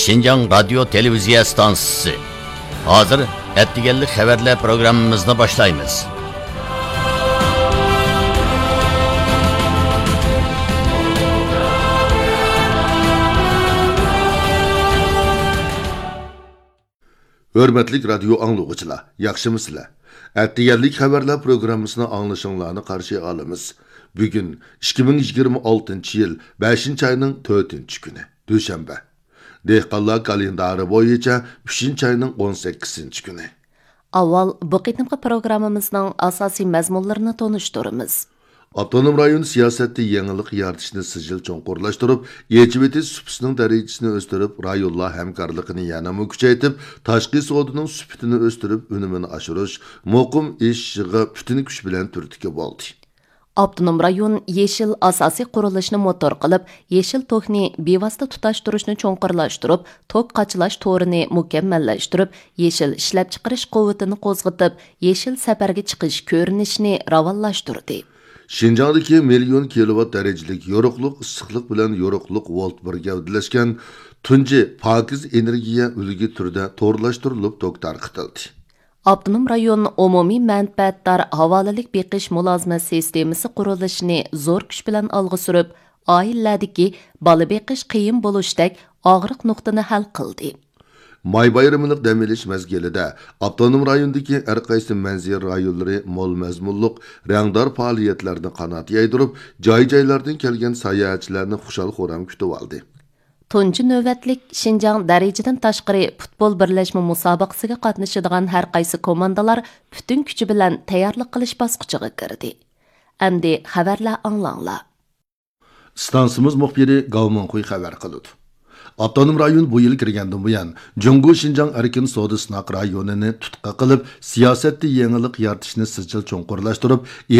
Şinjan Radyo Televiziya Stansiyasi. Hazır ettigenlik xabarlar programımızını başlayımız. Hörmetlik radyo anlıqçılar, yaxşımısılar? Ettigenlik xabarlar programmasını anlaşınlarını qarşı alımız. Bugün 2026 yıl 5. ayının 4. günü, Düşenbe. Dehqonlar kalendari boyunca 3. ayının 18. günü. Avval bu qitimqi programmamizning asosiy mazmunlarini tonuşturamiz. Avtonom rayon siyosatda yangilik yaratishni sijil cho'nqurlashtirib, YCVT supisining darajasini o'stirib, rayonlar hamkorligini yanada kuchaytirib, tashqi savdoning sifatini o'stirib, unumini oshirish muqim ishga butun kuch bilan turtki bo'ldi. Avtonom rayon yeşil asosiy qurilishni motor qilib, yeşil tokni bevosita tutashtirishni cho'nqurlashtirib, tok qachilash to'rini mukammallashtirib, yeşil ishlab chiqarish quvvatini qo'zg'atib, yeşil safarga chiqish ko'rinishini ravonlashtirdi. Şinjan'daki milyon kilowatt derecelik yoruqluq, issiqlik bilan yoruqluq volt bir gavdalashgan tunji pokiz energiya ulgi turda to'g'rilashtirilib tok tarqitildi. Avtonom rayon umumiy manfaatdor havolalik beqish mulozimat sistemasi qurilishini zo'r kuch bilan olg'a surib, oilalardagi bola beqish qiyin bo'lishdak og'riq nuqtani hal qildi. May bayramilik dam olish mezgilida avtonom rayondagi har qaysi manzil rayonlari mol mazmunliq, rangdor faoliyatlarni qanot yaydirib, joy-joylardan kelgan sayohatchilarni xushal-xuram kutib oldi. Tunji navbatlik Şinjan darajadan tashqari futbol birlashma musobaqasiga qatnashadigan har qaysi komandalar butun kuchi bilan tayyorlik qilish bosqichiga kirdi. Endi xabarlar anglanglar. Stansimiz muxbiri Gavmonquy xabar qildi. Avtonom rayon bu yil kirgandan buyon Jungu Şinjan erkin savdo sinoq rayonini tutqa qilib, siyosatda yangilik yaratishni sijil cho'nqurlashtirib,